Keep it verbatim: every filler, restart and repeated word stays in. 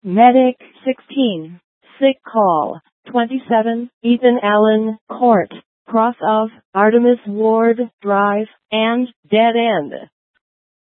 Medic sixteen. Sick call. twenty-seven. Ethan Allen Court. Cross of Artemis Ward Drive and Dead End.